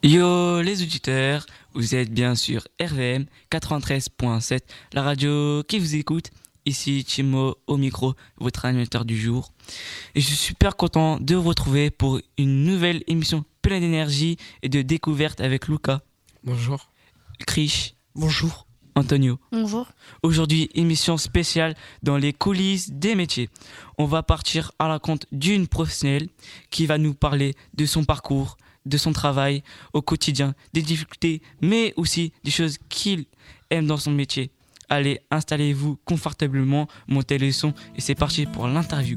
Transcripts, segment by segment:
Yo les auditeurs, vous êtes bien sûr RVM 93.7, la radio qui vous écoute. Ici Timo au micro, votre animateur du jour. Et je suis super content de vous retrouver pour une nouvelle émission pleine d'énergie et de découverte avec Luca. Bonjour. Krish. Bonjour. Antonio. Bonjour. Aujourd'hui, émission spéciale dans les coulisses des métiers. On va partir à la rencontre d'une professionnelle qui va nous parler de son parcours, de son travail au quotidien, des difficultés, mais aussi des choses qu'il aime dans son métier. Allez, installez-vous confortablement, montez le son et c'est parti pour l'interview.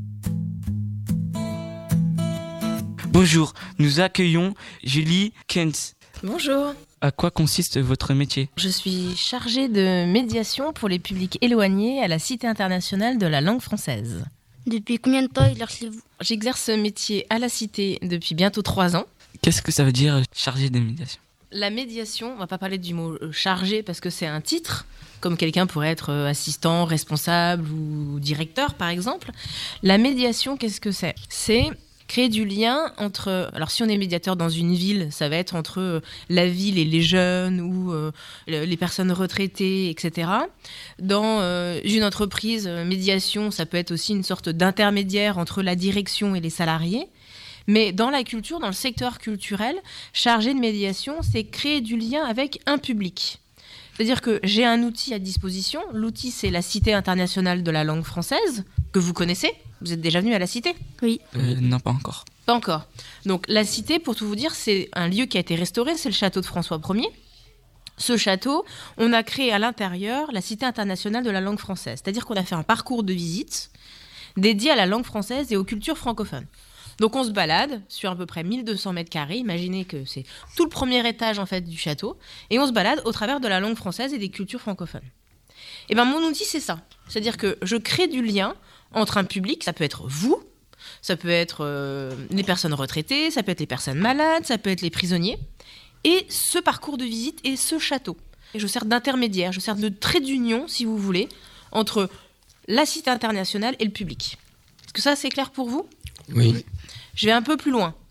Bonjour, nous accueillons Julie Kentz. Bonjour. À quoi consiste votre métier ? Je suis chargée de médiation pour les publics éloignés à la Cité internationale de la langue française. Depuis combien de temps exercez-vous ? J'exerce ce métier à la Cité depuis bientôt 3 ans. Qu'est-ce que ça veut dire chargé de médiation ? La médiation, on va pas parler du mot chargé parce que c'est un titre, comme quelqu'un pourrait être assistant, responsable ou directeur par exemple. La médiation, qu'est-ce que c'est ? C'est créer du lien entre... Alors si on est médiateur dans une ville, ça va être entre la ville et les jeunes ou les personnes retraitées, etc. Dans une entreprise, médiation, ça peut être aussi une sorte d'intermédiaire entre la direction et les salariés. Mais dans la culture, dans le secteur culturel, chargé de médiation, c'est créer du lien avec un public. C'est-à-dire que j'ai un outil à disposition. L'outil, c'est la Cité internationale de la langue française, que vous connaissez. Vous êtes déjà venu à la Cité ? Oui. Non, pas encore. Pas encore. Donc la Cité, pour tout vous dire, c'est un lieu qui a été restauré, c'est le château de François Ier. Ce château, on a créé à l'intérieur la Cité internationale de la langue française. C'est-à-dire qu'on a fait un parcours de visite dédié à la langue française et aux cultures francophones. Donc on se balade sur à peu près 1200 mètres carrés, imaginez que c'est tout le premier étage en fait du château, et on se balade au travers de la langue française et des cultures francophones. Et bien mon outil c'est ça, c'est-à-dire que je crée du lien entre un public, ça peut être vous, ça peut être les personnes retraitées, ça peut être les personnes malades, ça peut être les prisonniers, et ce parcours de visite et ce château. Et je sers d'intermédiaire, je sers de trait d'union si vous voulez, entre la Cité internationale et le public. Est-ce que ça c'est clair pour vous ? Oui. Je vais un peu plus loin.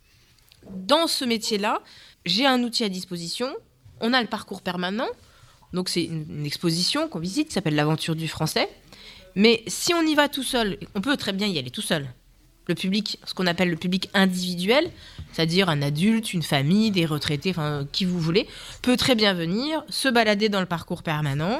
Dans ce métier-là, j'ai un outil à disposition. On a le parcours permanent. Donc, c'est une exposition qu'on visite qui s'appelle l'Aventure du français. Mais si on y va tout seul, on peut très bien y aller tout seul. Le public, ce qu'on appelle le public individuel, c'est-à-dire un adulte, une famille, des retraités, enfin, qui vous voulez, peut très bien venir se balader dans le parcours permanent,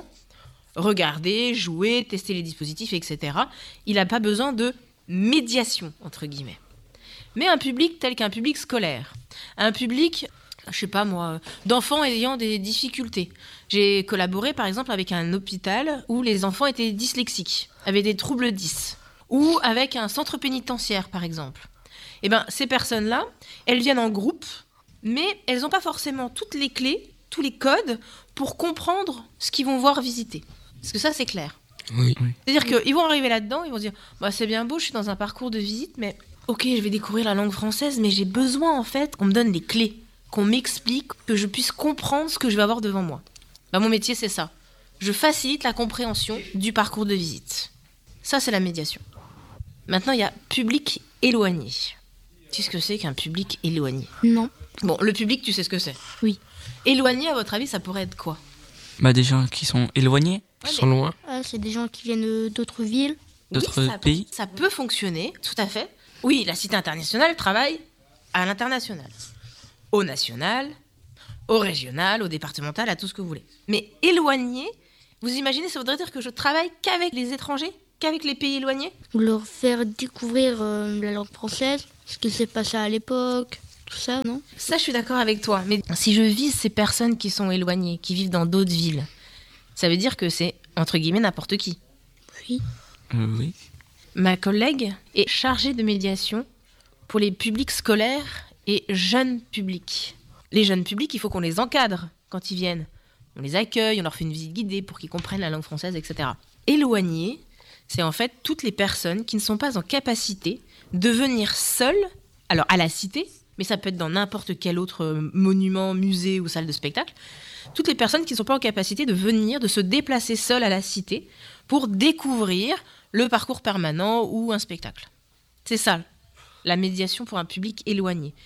regarder, jouer, tester les dispositifs, etc. Il n'a pas besoin de médiation, entre guillemets. Mais un public tel qu'un public scolaire, un public, je sais pas moi, d'enfants ayant des difficultés. J'ai collaboré par exemple avec un hôpital où les enfants étaient dyslexiques, avaient des troubles 10, ou avec un centre pénitentiaire par exemple. Et bien ces personnes-là, elles viennent en groupe, mais elles n'ont pas forcément toutes les clés, tous les codes pour comprendre ce qu'ils vont voir visiter. Est-ce que ça c'est clair ? Oui. C'est-à-dire qu'ils vont arriver là-dedans, ils vont se dire bah, c'est bien beau, je suis dans un parcours de visite, mais ok, je vais découvrir la langue française, mais j'ai besoin en fait qu'on me donne les clés, qu'on m'explique, que je puisse comprendre ce que je vais avoir devant moi. Bah, mon métier, c'est ça. Je facilite la compréhension du parcours de visite. Ça, c'est la médiation. Maintenant, il y a public éloigné. Tu sais ce que c'est qu'un public éloigné ? Non. Bon, le public, tu sais ce que c'est ? Oui. Éloigné, à votre avis, ça pourrait être quoi ? Des gens qui sont éloignés Ils sont loin. C'est des gens qui viennent d'autres villes. d'autres pays. Ça peut fonctionner, tout à fait. Oui, la Cité internationale travaille à l'international, au national, au régional, au départemental, à tout ce que vous voulez. Mais éloigné, vous imaginez, ça voudrait dire que je travaille qu'avec les étrangers, qu'avec les pays éloignés ? Ou leur faire découvrir la langue française, ce qui s'est passé à l'époque, tout ça, non ? Ça, je suis d'accord avec toi. Mais si je vise ces personnes qui sont éloignées, qui vivent dans d'autres villes, ça veut dire que c'est, entre guillemets, n'importe qui. Oui. Oui. Ma collègue est chargée de médiation pour les publics scolaires et jeunes publics. Les jeunes publics, il faut qu'on les encadre quand ils viennent. On les accueille, on leur fait une visite guidée pour qu'ils comprennent la langue française, etc. Éloignés, c'est en fait toutes les personnes qui ne sont pas en capacité de venir seules, alors à la Cité, mais ça peut être dans n'importe quel autre monument, musée ou salle de spectacle, toutes les personnes qui ne sont pas en capacité de venir, de se déplacer seules à la Cité pour découvrir le parcours permanent ou un spectacle. C'est ça, la médiation pour un public éloigné.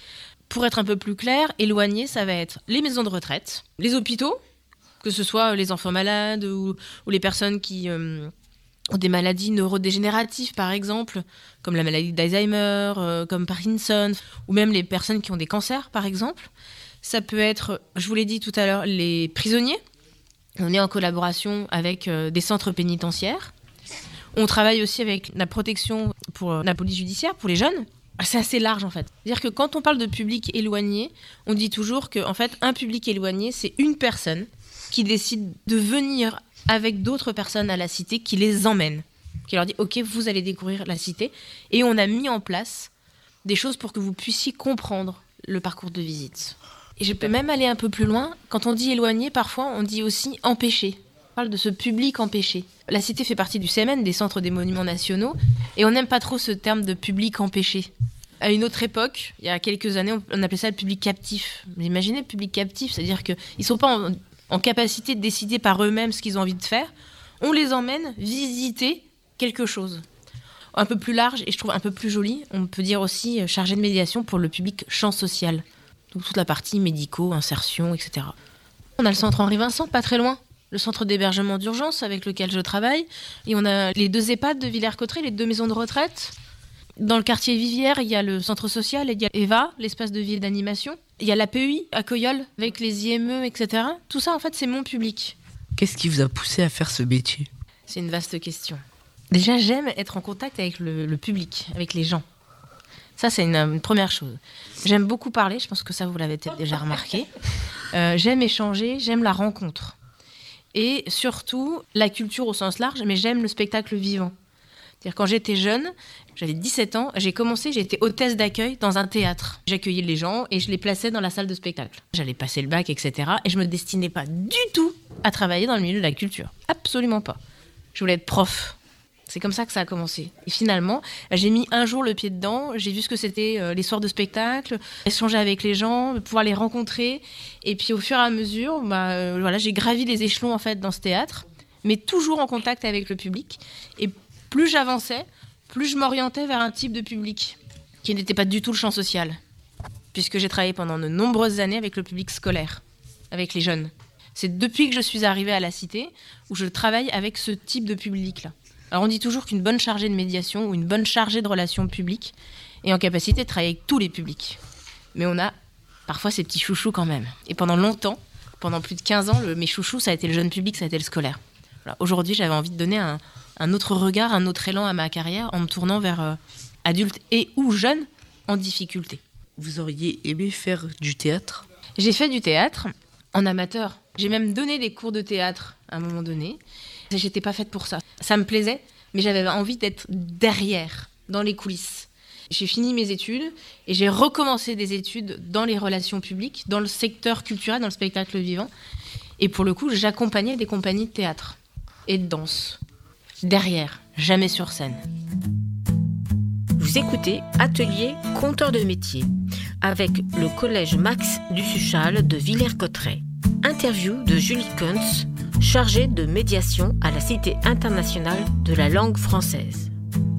Pour être un peu plus clair, éloigné, ça va être les maisons de retraite, les hôpitaux, que ce soit les enfants malades ou les personnes qui ont des maladies neurodégénératives, par exemple, comme la maladie d'Alzheimer, comme Parkinson, ou même les personnes qui ont des cancers, par exemple. Ça peut être, je vous l'ai dit tout à l'heure, les prisonniers. On est en collaboration avec des centres pénitentiaires. On travaille aussi avec la protection pour la police judiciaire, pour les jeunes. C'est assez large, en fait. C'est-à-dire que quand on parle de public éloigné, on dit toujours qu'en fait, un public éloigné, c'est une personne qui décide de venir avec d'autres personnes à la cité, qui les emmène, qui leur dit « Ok, vous allez découvrir la cité ». Et on a mis en place des choses pour que vous puissiez comprendre le parcours de visite. Et je peux même aller un peu plus loin. Quand on dit éloigné, parfois, on dit aussi empêché. On parle de ce public empêché. La cité fait partie du CMN, des centres des monuments nationaux, et on n'aime pas trop ce terme de public empêché. À une autre époque, il y a quelques années, on appelait ça le public captif. Vous imaginez le public captif, c'est-à-dire qu'ils ne sont pas en capacité de décider par eux-mêmes ce qu'ils ont envie de faire. On les emmène visiter quelque chose. Un peu plus large et je trouve un peu plus joli, on peut dire aussi chargé de médiation pour le public champ social. Donc toute la partie médicaux, insertion, etc. On a le centre Henri Vincent, pas très loin. Le centre d'hébergement d'urgence avec lequel je travaille. Et on a les 2 EHPAD de Villers-Cotterêts, les 2 maisons de retraite. Dans le quartier Vivière, il y a le centre social, il y a EVA, l'espace de vie d'animation. Il y a l'APEI à Coyolles avec les IME, etc. Tout ça, en fait, c'est mon public. Qu'est-ce qui vous a poussé à faire ce métier ? C'est une vaste question. Déjà, j'aime être en contact avec le public, avec les gens. Ça, c'est une première chose. J'aime beaucoup parler, je pense que ça, vous l'avez peut-être déjà remarqué. J'aime échanger, j'aime la rencontre. Et surtout, la culture au sens large, mais j'aime le spectacle vivant. C'est-à-dire, quand j'étais jeune, j'avais 17 ans, j'étais hôtesse d'accueil dans un théâtre. J'accueillais les gens et je les plaçais dans la salle de spectacle. J'allais passer le bac, etc. Et je me destinais pas du tout à travailler dans le milieu de la culture. Absolument pas. Je voulais être prof. C'est comme ça que ça a commencé. Et finalement, j'ai mis un jour le pied dedans, j'ai vu ce que c'était les soirs de spectacle, échanger avec les gens, pouvoir les rencontrer. Et puis au fur et à mesure, j'ai gravi les échelons en fait dans ce théâtre, mais toujours en contact avec le public. Et plus j'avançais, plus je m'orientais vers un type de public qui n'était pas du tout le champ social. Puisque j'ai travaillé pendant de nombreuses années avec le public scolaire, avec les jeunes. C'est depuis que je suis arrivée à la Cité où je travaille avec ce type de public-là. Alors on dit toujours qu'une bonne chargée de médiation ou une bonne chargée de relations publiques est en capacité de travailler avec tous les publics. Mais on a parfois ces petits chouchous quand même. Et pendant longtemps, pendant plus de 15 ans, mes chouchous, ça a été le jeune public, ça a été le scolaire. Voilà. Aujourd'hui, j'avais envie de donner un autre regard, un autre élan à ma carrière en me tournant vers adultes et ou jeunes en difficulté. Vous auriez aimé faire du théâtre ? J'ai fait du théâtre en amateur. J'ai même donné des cours de théâtre à un moment donné. J'étais pas faite pour ça. Ça me plaisait, mais j'avais envie d'être derrière, dans les coulisses. J'ai fini mes études et j'ai recommencé des études dans les relations publiques, dans le secteur culturel, dans le spectacle vivant. Et pour le coup, j'accompagnais des compagnies de théâtre et de danse. Derrière, jamais sur scène. Vous écoutez Atelier Conteur de métier avec le collège Max du Suchal de Villers-Cotterêts. Interview de Julie Kuntz, chargée de médiation à la Cité internationale de la langue française.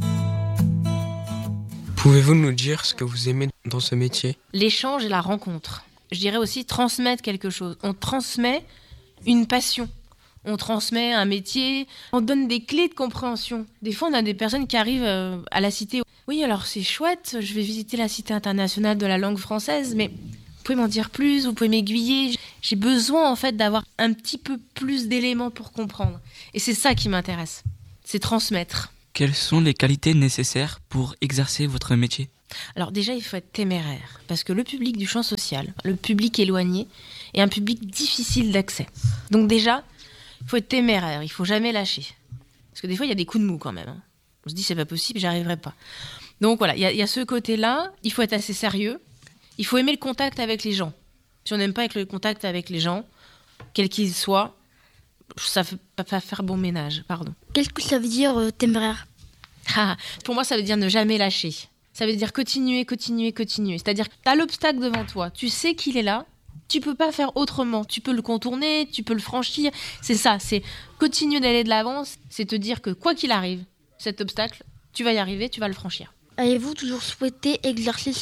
Pouvez-vous nous dire ce que vous aimez dans ce métier ? L'échange et la rencontre. Je dirais aussi transmettre quelque chose. On transmet une passion. On transmet un métier. On donne des clés de compréhension. Des fois, on a des personnes qui arrivent à la Cité. Oui, alors c'est chouette, je vais visiter la Cité internationale de la langue française, mais vous pouvez m'en dire plus, vous pouvez m'aiguiller. J'ai besoin en fait d'avoir un petit peu plus d'éléments pour comprendre. Et c'est ça qui m'intéresse, c'est transmettre. Quelles sont les qualités nécessaires pour exercer votre métier ? Alors déjà, il faut être téméraire, parce que le public du champ social, le public éloigné, est un public difficile d'accès. Donc déjà, il faut être téméraire, il faut jamais lâcher. Parce que des fois, il y a des coups de mou quand même. On se dit, c'est pas possible, j'y arriverai pas. Donc voilà, il y a ce côté-là, il faut être assez sérieux, il faut aimer le contact avec les gens. Si on n'aime pas le contact avec les gens, quels qu'ils soient, ça ne peut pas faire bon ménage, pardon. Qu'est-ce que ça veut dire téméraire ? Pour moi, ça veut dire ne jamais lâcher. Ça veut dire continuer. C'est-à-dire que tu as l'obstacle devant toi, tu sais qu'il est là, tu peux pas faire autrement. Tu peux le contourner, tu peux le franchir. C'est ça, c'est continuer d'aller de l'avant, c'est te dire que quoi qu'il arrive, cet obstacle, tu vas y arriver, tu vas le franchir. Avez-vous toujours souhaité exercer ce métier ?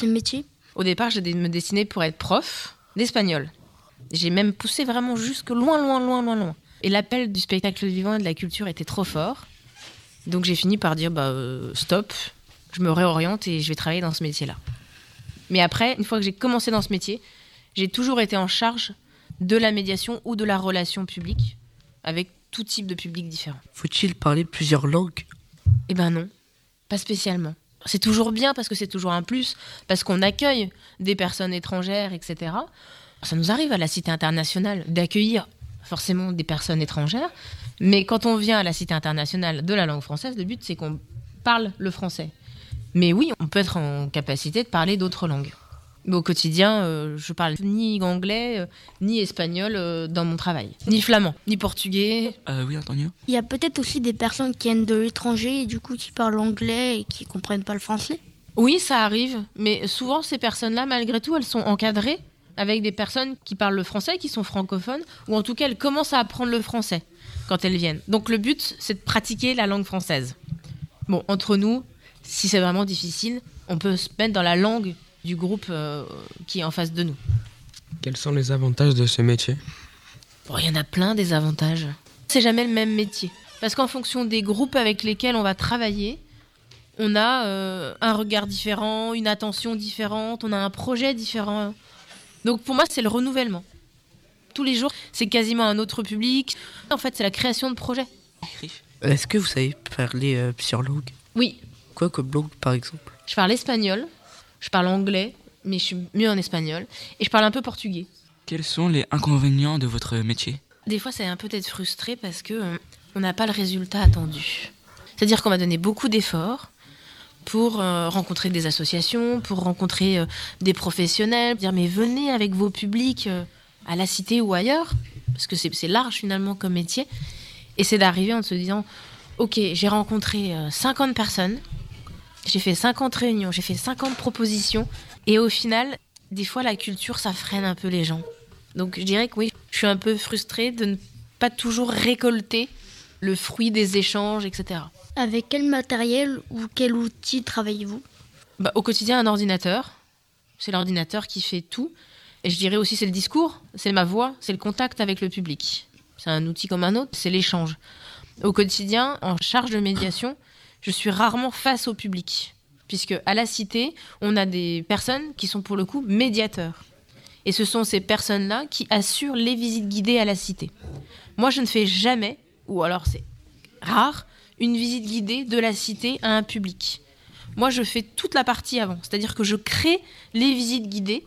Au départ, je me destinais pour être prof d'espagnol. J'ai même poussé vraiment jusque loin. Et l'appel du spectacle vivant et de la culture était trop fort. Donc j'ai fini par dire stop, je me réoriente et je vais travailler dans ce métier-là. Mais après, une fois que j'ai commencé dans ce métier, j'ai toujours été en charge de la médiation ou de la relation publique avec tout type de public différent. Faut-il parler plusieurs langues? Eh ben non, pas spécialement. C'est toujours bien parce que c'est toujours un plus, parce qu'on accueille des personnes étrangères, etc. Ça nous arrive à la Cité internationale d'accueillir forcément des personnes étrangères, mais quand on vient à la Cité internationale de la langue française, le but c'est qu'on parle le français. Mais oui, on peut être en capacité de parler d'autres langues. Mais au quotidien, je parle ni anglais, ni espagnol dans mon travail, ni flamand, ni portugais. Oui, Antonio. Il y a peut-être aussi des personnes qui viennent de l'étranger et du coup qui parlent anglais et qui ne comprennent pas le français. Oui, ça arrive, mais souvent ces personnes-là, malgré tout, elles sont encadrées avec des personnes qui parlent le français, qui sont francophones, ou en tout cas, elles commencent à apprendre le français quand elles viennent. Donc le but, c'est de pratiquer la langue française. Bon, entre nous, si c'est vraiment difficile, on peut se mettre dans la langue du groupe qui est en face de nous. Quels sont les avantages de ce métier? Bon, il y en a plein des avantages. C'est jamais le même métier. Parce qu'en fonction des groupes avec lesquels on va travailler, on a un regard différent, une attention différente, on a un projet différent. Donc pour moi, c'est le renouvellement. Tous les jours, c'est quasiment un autre public. En fait, c'est la création de projets. Est-ce que vous savez parler plusieurs langues? Oui, Quoi comme langue, par exemple? je parle espagnol, je parle anglais, mais je suis mieux en espagnol, et je parle un peu portugais. Quels sont les inconvénients de votre métier? Des fois, c'est un peu d'être frustré parce que on n'a pas le résultat attendu. C'est-à-dire qu'on m'a donné beaucoup d'efforts pour rencontrer des associations, pour rencontrer des professionnels, dire mais venez avec vos publics à la Cité ou ailleurs, parce que c'est large finalement comme métier, et c'est d'arriver en se disant ok, j'ai rencontré 50 personnes, j'ai fait 50 réunions, j'ai fait 50 propositions, et au final, des fois la culture ça freine un peu les gens. Donc je dirais que oui, je suis un peu frustrée de ne pas toujours récolter le fruit des échanges, etc. Avec quel matériel ou quel outil travaillez-vous? Au quotidien, un ordinateur. C'est l'ordinateur qui fait tout. Et je dirais aussi c'est le discours, c'est ma voix, c'est le contact avec le public. C'est un outil comme un autre, c'est l'échange. Au quotidien, en charge de médiation, je suis rarement face au public. Puisque à la Cité, on a des personnes qui sont pour le coup médiateurs. Et ce sont ces personnes-là qui assurent les visites guidées à la Cité. Moi, je ne fais jamais, ou alors c'est rare, une visite guidée de la Cité à un public. Moi, je fais toute la partie avant. C'est-à-dire que je crée les visites guidées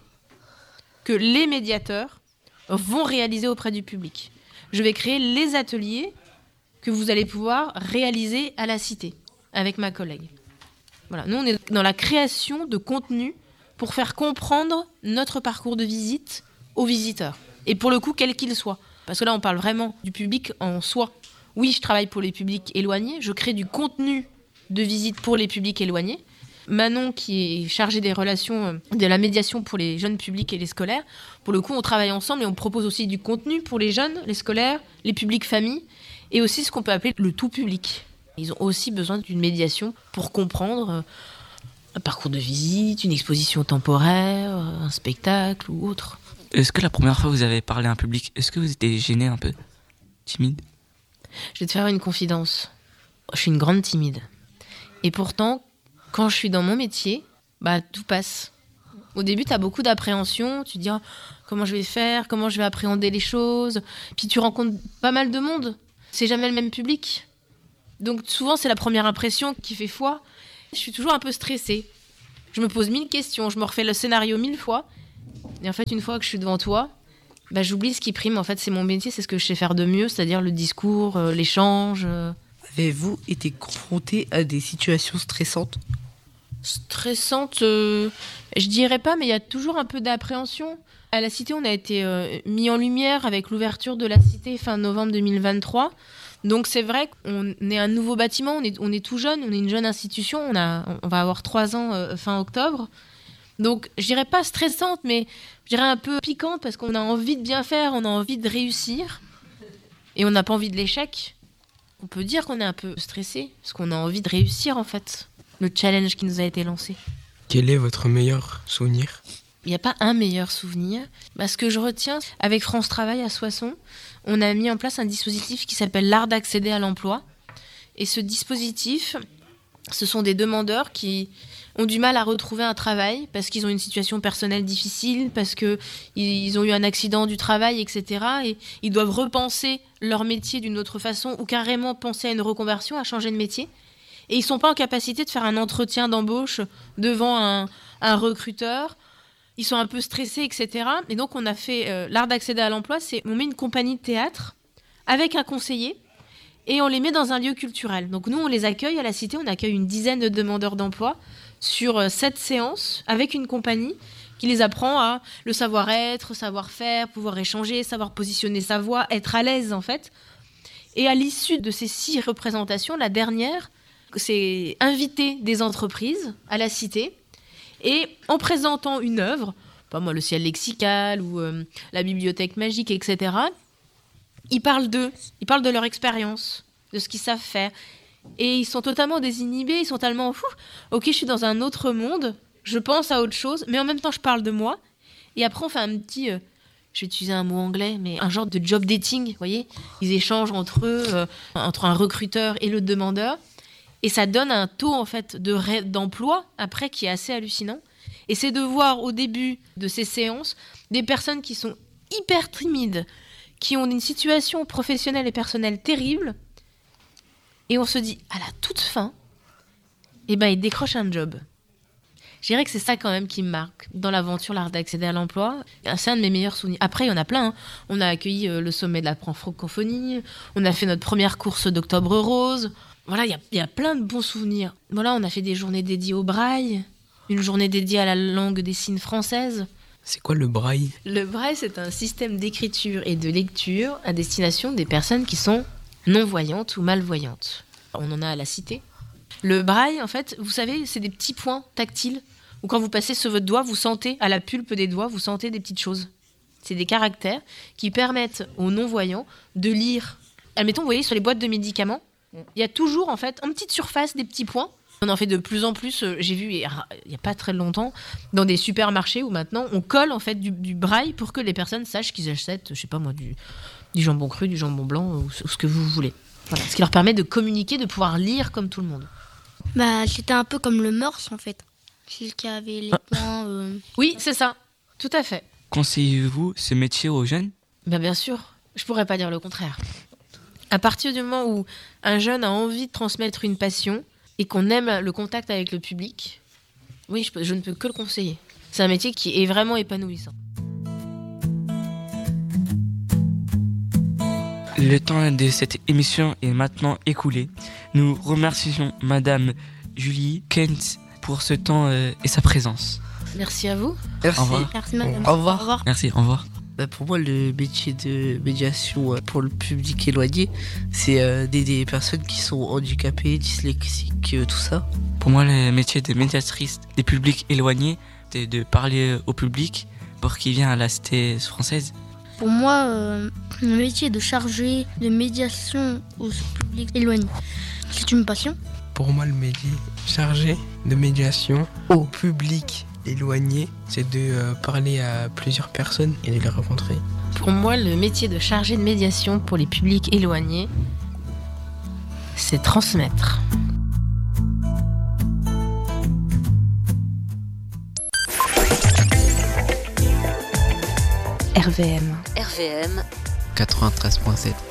que les médiateurs vont réaliser auprès du public. Je vais créer les ateliers que vous allez pouvoir réaliser à la Cité avec ma collègue. Voilà. Nous, on est dans la création de contenu pour faire comprendre notre parcours de visite aux visiteurs. Et pour le coup, quel qu'il soit. Parce que là, on parle vraiment du public en soi. Oui, je travaille pour les publics éloignés. Je crée du contenu de visite pour les publics éloignés. Manon, qui est chargée des relations, de la médiation pour les jeunes publics et les scolaires, pour le coup, on travaille ensemble et on propose aussi du contenu pour les jeunes, les scolaires, les publics familles, et aussi ce qu'on peut appeler le tout public. Ils ont aussi besoin d'une médiation pour comprendre un parcours de visite, une exposition temporaire, un spectacle ou autre. Est-ce que la première fois que vous avez parlé à un public, est-ce que vous étiez gêné un peu? Timide? Je vais te faire une confidence. Je suis une grande timide. Et pourtant, quand je suis dans mon métier, tout passe. Au début, tu as beaucoup d'appréhension. Tu te dis comment je vais faire, comment je vais appréhender les choses. Puis tu rencontres pas mal de monde. C'est jamais le même public. Donc souvent, c'est la première impression qui fait foi. Je suis toujours un peu stressée. Je me pose 1000 questions. Je me refais le scénario 1000 fois. Et en fait, une fois que je suis devant toi, j'oublie ce qui prime. En fait, c'est mon métier, c'est ce que je sais faire de mieux, c'est-à-dire le discours, l'échange. Avez-vous été confronté à des situations stressantes? Stressantes, je dirais pas, mais il y a toujours un peu d'appréhension. À la Cité, on a été mis en lumière avec l'ouverture de la Cité fin novembre 2023. Donc c'est vrai qu'on est un nouveau bâtiment, on est tout jeune, on est une jeune institution, on va avoir 3 ans fin octobre. Donc je dirais pas stressante, mais je dirais un peu piquante parce qu'on a envie de bien faire, on a envie de réussir et on n'a pas envie de l'échec. On peut dire qu'on est un peu stressé parce qu'on a envie de réussir en fait, le challenge qui nous a été lancé. Quel est votre meilleur souvenir? Il n'y a pas un meilleur souvenir. Ce que je retiens, avec France Travail à Soissons, on a mis en place un dispositif qui s'appelle l'art d'accéder à l'emploi. Et ce dispositif, ce sont des demandeurs qui ont du mal à retrouver un travail parce qu'ils ont une situation personnelle difficile, parce qu'ils ont eu un accident du travail, etc. Et ils doivent repenser leur métier d'une autre façon ou carrément penser à une reconversion, à changer de métier. Et ils ne sont pas en capacité de faire un entretien d'embauche devant un recruteur. Ils sont un peu stressés, etc. Et donc, on a fait l'art d'accéder à l'emploi. On met une compagnie de théâtre avec un conseiller et on les met dans un lieu culturel. Donc, nous, on les accueille à la Cité. On accueille une dizaine de demandeurs d'emploi sur 7 séances avec une compagnie qui les apprend à le savoir-être, savoir-faire, pouvoir échanger, savoir positionner sa voix, être à l'aise, en fait. Et à l'issue de ces 6 représentations, la dernière, c'est inviter des entreprises à la Cité. Et en présentant une œuvre, pas moi, le ciel lexical ou la bibliothèque magique, etc., ils parlent d'eux, ils parlent de leur expérience, de ce qu'ils savent faire. Et ils sont totalement désinhibés, ils sont tellement fous. Ok, je suis dans un autre monde, je pense à autre chose, mais en même temps, je parle de moi. Et après, on fait un petit, je vais utiliser un mot anglais, mais un genre de job dating, vous voyez. Ils échangent entre eux, entre un recruteur et le demandeur. Et ça donne un taux en fait d'emploi après qui est assez hallucinant. Et c'est de voir au début de ces séances des personnes qui sont hyper timides, qui ont une situation professionnelle et personnelle terrible. Et on se dit, à la toute fin, ils décrochent un job. Je dirais que c'est ça quand même qui me marque dans l'aventure, l'art d'accéder à l'emploi. C'est un de mes meilleurs souvenirs. Après, il y en a plein. Hein. On a accueilli le sommet de la francophonie. On a fait notre première course d'Octobre Rose. Voilà, il y a plein de bons souvenirs. Voilà, on a fait des journées dédiées au braille, une journée dédiée à la langue des signes française. C'est quoi le braille? Le braille, c'est un système d'écriture et de lecture à destination des personnes qui sont non-voyantes ou malvoyantes. On en a à la Cité. Le braille, en fait, vous savez, c'est des petits points tactiles où quand vous passez sur votre doigt, vous sentez, à la pulpe des doigts, vous sentez des petites choses. C'est des caractères qui permettent aux non-voyants de lire. Admettons, vous voyez, sur les boîtes de médicaments, il y a toujours, en fait, en petite surface, des petits points. On en fait de plus en plus, j'ai vu il n'y a pas très longtemps, dans des supermarchés où maintenant, on colle, en fait, du braille pour que les personnes sachent qu'ils achètent, je sais pas moi, du jambon cru, du jambon blanc, ou ce que vous voulez. Voilà. Ce qui leur permet de communiquer, de pouvoir lire comme tout le monde. C'était un peu comme le morse, en fait. Celui qui avait les points... Oui, c'est ça. Tout à fait. Conseillez-vous ce métier aux jeunes? Bien sûr. Je pourrais pas dire le contraire. À partir du moment où un jeune a envie de transmettre une passion et qu'on aime le contact avec le public, oui, je ne peux que le conseiller. C'est un métier qui est vraiment épanouissant. Le temps de cette émission est maintenant écoulé. Nous remercions Madame Julie Kent pour ce temps et sa présence. Merci à vous. Merci. Au revoir. Merci, madame. Au revoir. Merci, au revoir. Pour moi, le métier de médiation pour le public éloigné, c'est d'aider les personnes qui sont handicapées, dyslexiques, tout ça. Pour moi, le métier de médiatrice des publics éloignés, c'est de parler au public pour qu'il vienne à la Cité française. Pour moi, le métier de chargé de médiation au public éloigné, c'est une passion. Pour moi, le métier chargé de médiation au public éloigné, c'est de parler à plusieurs personnes et de les rencontrer. Pour moi, le métier de chargé de médiation pour les publics éloignés, c'est transmettre. RVM 93.7